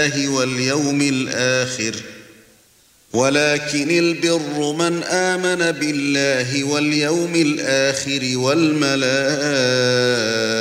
واليوم الآخر، ولكن البر من آمن بالله واليوم الآخر والملائكة